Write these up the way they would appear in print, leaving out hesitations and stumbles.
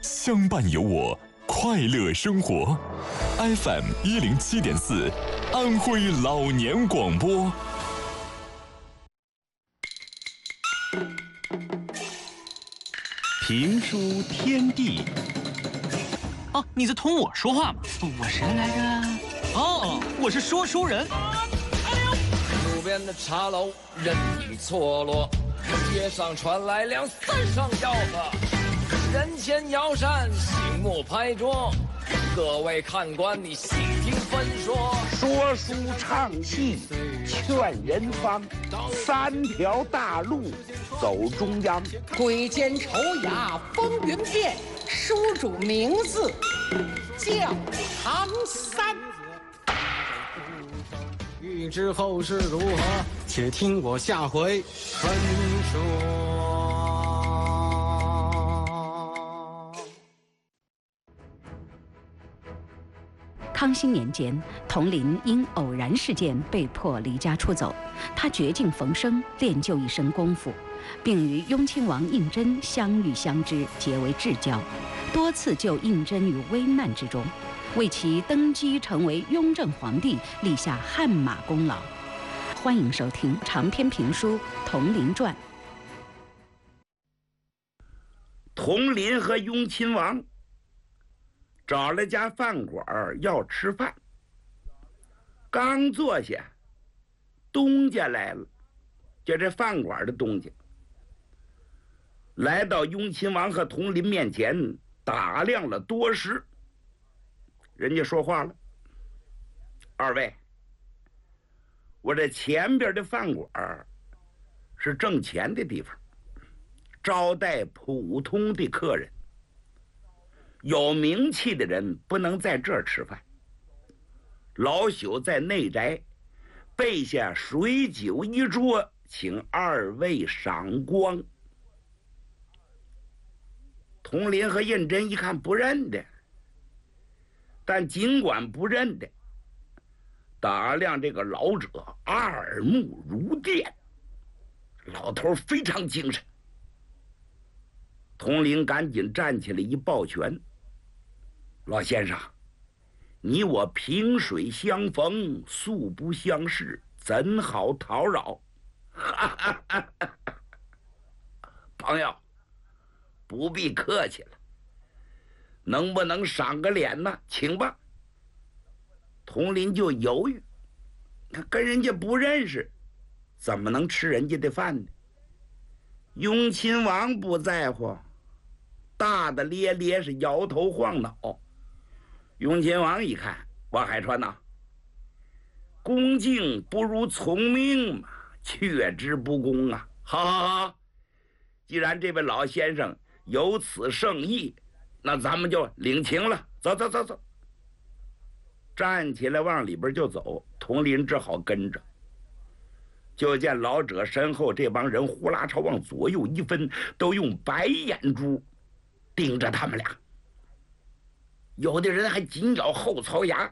相伴有我，快乐生活。FM107.4，安徽老年广播。 评书天地。 哦，你在同我说话吗？我谁来着？哦，我是说书人。 路边的茶楼人影错落，街上传来两三声吆喝，人前摇扇，醒目拍桌。各位看官，你细听分说。 说书唱戏劝人方，三条大路走中央。 鬼间丑雅风云变，书主名字叫唐三。 欲知后事如何，且听我下回分说。 康熙年间，佟麟因偶然事件被迫离家出走，他绝境逢生，练就一身功夫，并与雍亲王胤禛相遇相知，结为至交，多次救胤禛于危难之中，为其登基成为雍正皇帝立下汗马功劳。欢迎收听长篇评书《佟麟传》。 佟麟和雍亲王找了家饭馆要吃饭，刚坐下，东家来了，就这饭馆的东家来到雍亲王和佟麟面前，打量了多时。人家说话了：“二位，我这前边的饭馆是挣钱的地方，招待普通的客人。有名气的人不能在这儿吃饭，老朽在内宅备下水酒一桌，请二位赏光。”佟麟和胤禛一看不认得，但尽管不认得，打量这个老者耳目如电，老头非常精神。佟麟赶紧站起来一抱拳：“老先生，你我萍水相逢，素不相识，怎好叨扰？”朋友，不必客气了，能不能赏个脸呢？请吧。佟麟就犹豫，跟人家不认识，怎么能吃人家的饭呢？雍亲王不在乎，大大咧咧是摇头晃脑。雍亲王一看，王海川呐，恭敬不如从命嘛，却之不恭啊！好好好，既然这位老先生有此圣意，那咱们就领情了。走走走走。站起来往里边就走，佟麟只好跟着。就见老者身后这帮人呼啦朝往左右一分，都用白眼珠盯着他们俩。有的人还紧咬后槽牙。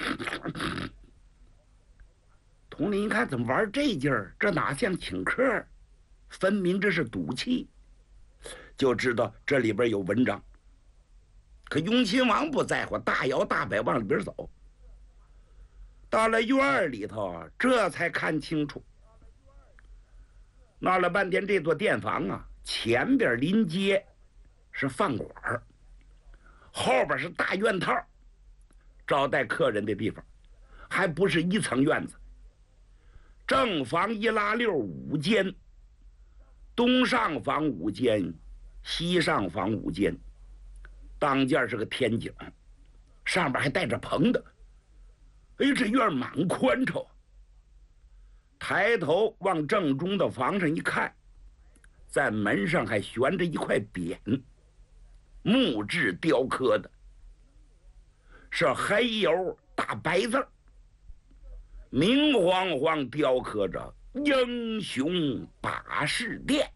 佟麟一看，怎么玩这劲儿？这哪像请客，分明这是赌气，就知道这里边有文章。可雍亲王不在乎，大摇大摆往里边走。到了院里头，这才看清楚。闹了半天，这座店房啊，前边临街是饭馆，后边是大院套，招待客人的地方，还不是一层院子。正房一拉六5间，东上房5间，西上房5间，当间是个天井，上边还带着棚的。哎，这院满宽敞。抬头往正中的房上一看，在门上还悬着一块匾，木质雕刻的，是黑油大白字，明晃晃雕刻着“英雄把式殿”。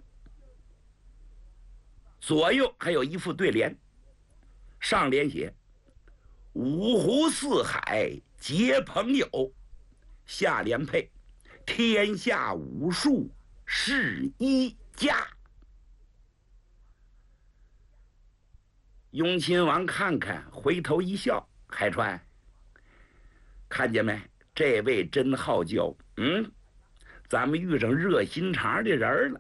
左右还有一副对联，上联写“五湖四海结朋友”，下联配“天下武术是一家”。 雍亲王看看，回头一笑：“海川，看见没？这位真好教。咱们遇上热心肠的人了。”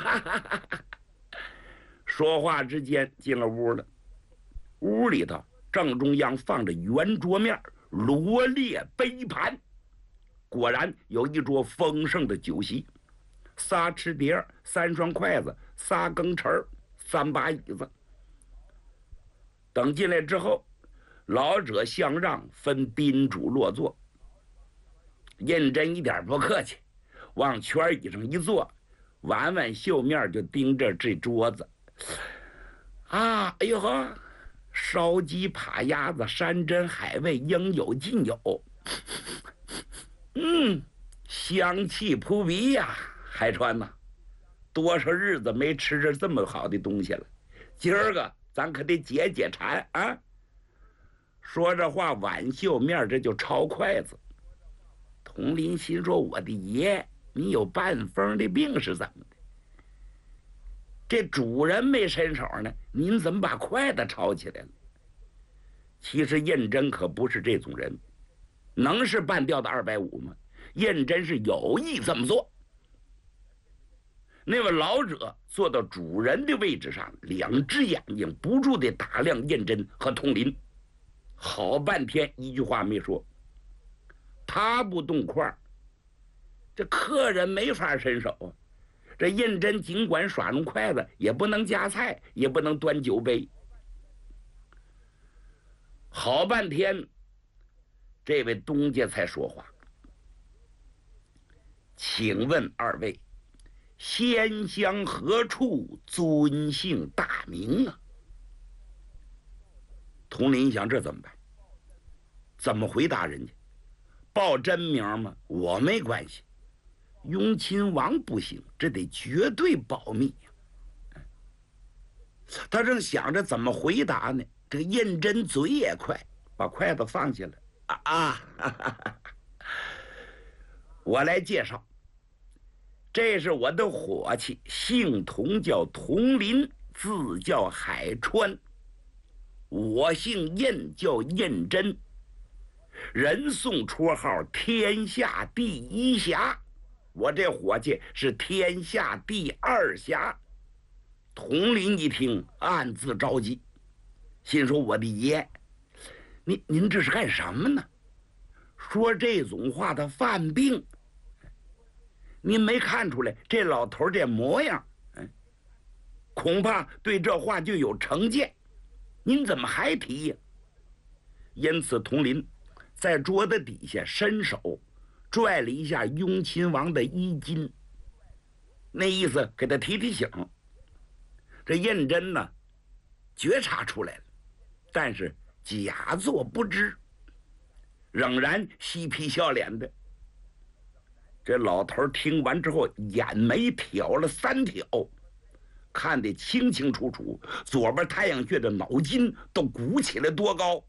说话之间进了屋了。屋里头正中央放着圆桌面，罗列杯盘，果然有一桌丰盛的酒席，3吃碟，3双筷子，3羹匙，3把椅子。等进来之后，老者相让，分宾主落座。胤禛一点不客气，往圈椅上一坐，挽挽袖面就盯着这桌子。哎呦呵，烧鸡、扒鸭子、山珍海味，应有尽有。香气扑鼻呀！海川呐，多少日子没吃着这么好的东西了，今儿个咱可得解解馋啊！说这话，挽袖面这就抄筷子。佟林心说：“我的爷，你有半疯的病是怎么的？这主人没伸手呢，您怎么把筷子抄起来了？”其实胤禛可不是这种人，能是半吊的250吗？胤禛是有意这么做。那位老者坐到主人的位置上，2只眼睛不住地打量胤禛和佟林，好半天一句话没说。他不动筷，这客人没法伸手啊。这胤禛尽管耍弄筷子，也不能夹菜，也不能端酒杯。好半天，这位东家才说话：“请问2位，仙乡何处，尊姓大名啊？”佟林想，这怎么办？怎么回答人家？报真名吗？我没关系。雍亲王不行，这得绝对保密呀。他正想着怎么回答呢，这个胤禛嘴也快，把筷子放下了。我来介绍，这是我的伙计，姓佟，叫佟林，字叫海川。我姓胤，叫胤禛，人送绰号天下第1侠。我这伙计是天下第2侠。佟林一听，暗自着急，心说：“我的爷，您这是干什么呢？说这种话他犯病。您没看出来这老头这模样？恐怕对这话就有成见。您怎么还提呀？”因此，佟林在桌子底下伸手拽了一下雍亲王的衣襟，那意思给他提提醒。这胤禛呢，觉察出来了，但是假作不知，仍然嬉皮笑脸的。这老头听完之后，眼眉挑了3挑，看得清清楚楚，左边太阳穴的脑筋都鼓起来多高。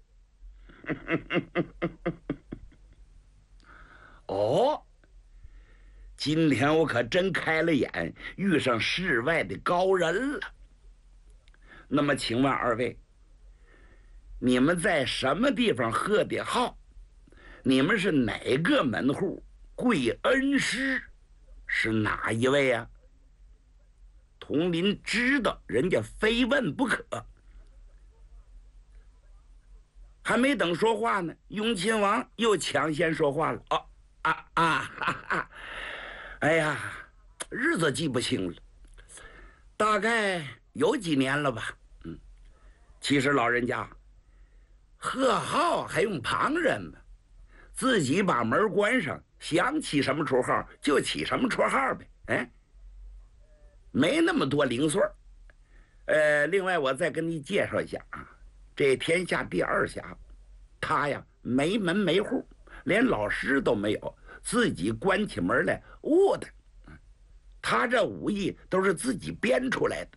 哦，今天我可真开了眼，遇上世外的高人了。那么请问2位，你们在什么地方喝的号？你们是哪个门户？贵恩师是哪一位啊？佟林知道人家非问不可，还没等说话呢，雍亲王又抢先说话了：“哎呀，日子记不清了，大概有几年了吧。其实老人家贺号还用旁人吗？自己把门关上，想起什么绰号就起什么绰号呗。没那么多零碎。另外我再跟你介绍一下啊，这天下第2侠，他呀没门没户，连老师都没有，自己关起门来悟的。他这武艺都是自己编出来的。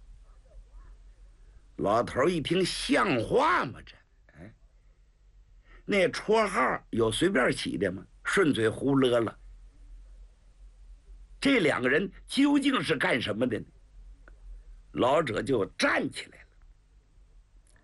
老头一听，像话吗？这那绰号有随便起的吗？顺嘴胡勒了。这2个人究竟是干什么的呢？老者就站起来了。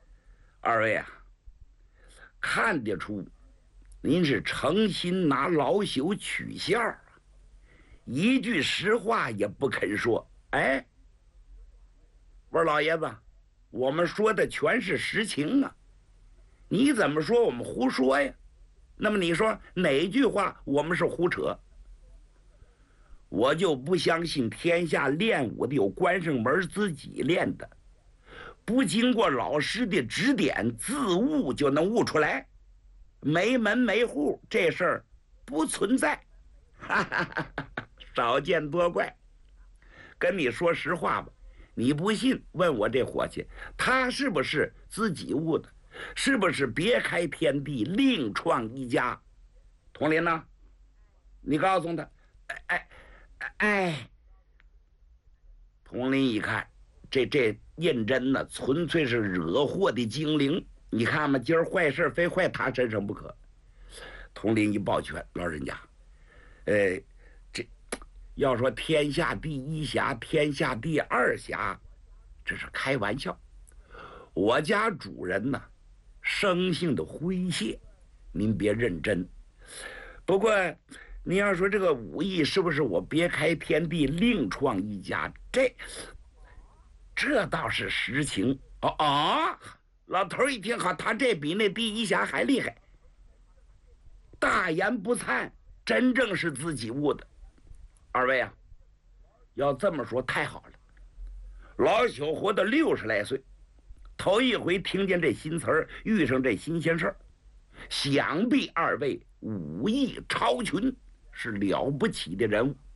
二位啊，看得出您是诚心拿老朽取笑啊，一句实话也不肯说。哎，我说老爷子，我们说的全是实情啊，你怎么说我们胡说呀？那么你说哪句话我们是胡扯？我就不相信天下练武的有关上门自己练的，不经过老师的指点，自悟就能悟出来，没门没户这事儿不存在。哈哈哈哈，少见多怪。跟你说实话吧，你不信问我这伙计，他是不是自己悟的？是不是别开天地另创一家？佟林呢？你告诉他。哎，佟林一看，这胤禛呢，纯粹是惹祸的精灵。你看嘛，今儿坏事非坏他身上不可。佟林一抱拳，老人家，这要说天下第一侠，天下第二侠，这是开玩笑。我家主人呢，生性的诙谐，您别认真。不过你要说这个武艺是不是我别开天地另创一家，这倒是实情。老头一听好，他这比那第一侠还厉害，大言不惭，真正是自己悟的。二位啊，要这么说太好了，老朽活到60来岁，头一回听见这新词儿，遇上这新鲜事儿，想必二位武艺超群，是了不起的人物。